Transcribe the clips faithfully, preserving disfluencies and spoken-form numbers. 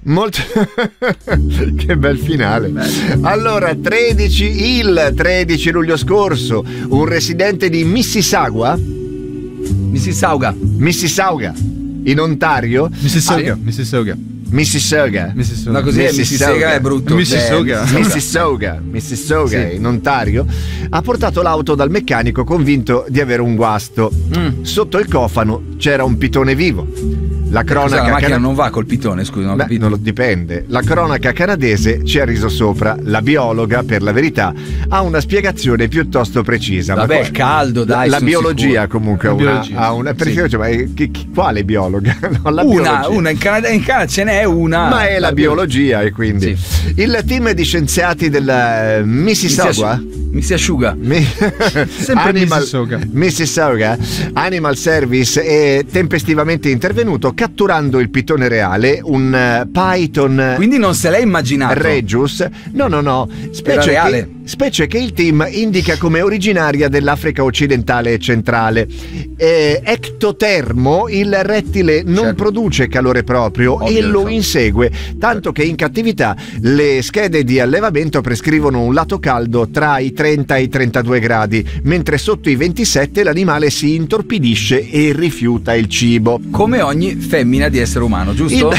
Molto che bel finale. Allora, tredici il tredici luglio scorso un residente di Mississauga Mississauga Mississauga in Ontario Mississauga ah, Mississauga Mississauga no, così è Mississauga è brutto. Mississauga Mississauga Mississauga sì. In Ontario ha portato l'auto dal meccanico convinto di avere un guasto. mm. Sotto il cofano c'era un pitone vivo. La cronaca la macchina cana- non va col pitone, scusa, non ho Beh, capito. non lo dipende. La cronaca canadese ci ha riso sopra. La biologa, per la verità, ha una spiegazione piuttosto precisa. Vabbè, ma è caldo, dai. La biologia sicuro. Comunque la una, biologia, ha una. Perché sì. cioè, ma chi, chi, quale biologa? No, la una, biologia. una in Canada, in Canada ce n'è una. Ma è la, la biologia, biologia e quindi sì. Il team di scienziati del Mississauga mi si asciuga Mi... sempre Animal... Mississauga Mississauga Animal Service è tempestivamente intervenuto catturando il pitone reale, un uh, Python. Quindi non se l'è immaginato Regius. No no no specie che, specie che il team indica come originaria dell'Africa occidentale e centrale. eh, ectotermo, il rettile non certo. produce calore proprio Ovvio, e lo so. insegue, tanto che in cattività le schede di allevamento prescrivono un lato caldo tra i trenta e i trentadue gradi, mentre sotto i ventisette l'animale si intorpidisce e rifiuta il cibo. Come ogni femmina di essere umano, giusto?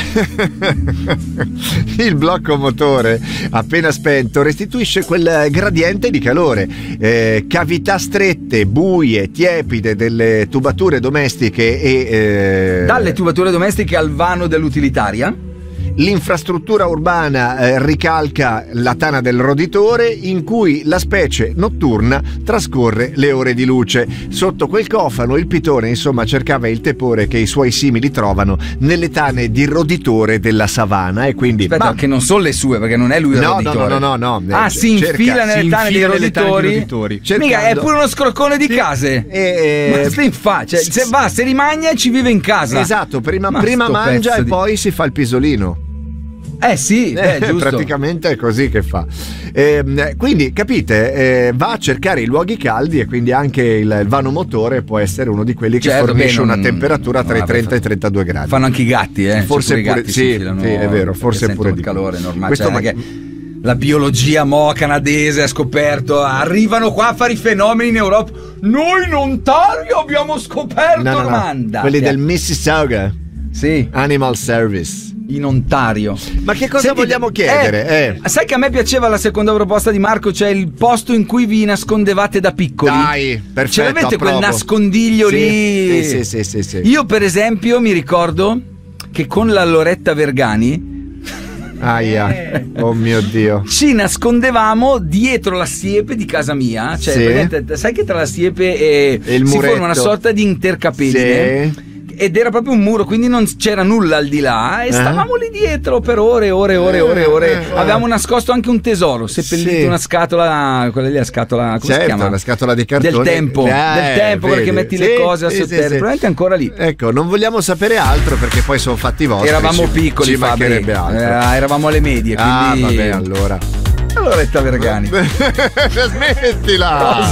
Il, il blocco motore appena spento restituisce quel gradiente di calore. Eh, cavità strette, buie, tiepide delle tubature domestiche e eh... dalle tubature domestiche al vano dell'utilitaria. L'infrastruttura urbana eh, ricalca la tana del roditore in cui la specie notturna trascorre le ore di luce. Sotto quel cofano il pitone insomma cercava il tepore che i suoi simili trovano nelle tane di roditore della savana e quindi aspetta ma... che non sono le sue perché non è lui il no, roditore. no no no no ah si cerca, infila nelle si tane infila dei roditori, roditori mica è pure uno scroccone di sì. case e, ma stai in faccia cioè, se va se rimagna e ci vive in casa esatto prima, prima mangia e di... poi si fa il pisolino. Eh sì, beh, giusto. Praticamente è così che fa. Eh, quindi capite, eh, va a cercare i luoghi caldi e quindi anche il, il vano motore può essere uno di quelli che certo, fornisce non, una temperatura tra i trenta e i trentadue gradi. Fanno anche i gatti, eh. Forse pure pure, i gatti sì, filano, sì, è vero, forse pure il di calore normale. Questo cioè, ma... che la biologia mo canadese ha scoperto, arrivano qua a fare i fenomeni in Europa. Noi in Ontario abbiamo scoperto no, no, no. quelli del Mississauga. Sì. Animal Service. In Ontario. Ma che cosa Senti, vogliamo chiedere? Eh, eh. Sai che a me piaceva la seconda proposta di Marco, cioè il posto in cui vi nascondevate da piccoli. Dai, perfetto. Ce l'avete quel approvo. nascondiglio sì, lì? Sì, sì, sì, sì. Io per esempio mi ricordo che con la Loretta Vergani Aia, oh mio Dio. ci nascondevamo dietro la siepe di casa mia. Cioè, sì. sai che tra la siepe e, e il si muretto. forma una sorta di intercapedine. Sì. Ed era proprio un muro, quindi non c'era nulla al di là e stavamo eh? lì dietro per ore, ore, ore, ore, ore. Eh, Avevamo nascosto anche un tesoro, seppellito sì. una scatola, quella lì è la scatola, come certo, si chiama? Una scatola di cartone. Del tempo, eh, del tempo perché metti sì, le cose a sì, sotterra, sì, probabilmente è ancora lì. Ecco, non vogliamo sapere altro perché poi sono fatti vostri. Eravamo ci, piccoli, ci Fabri, mancherebbe altro. Eh, eravamo alle medie, quindi... Ah, vabbè, allora. Loretta Vergani. Smettila!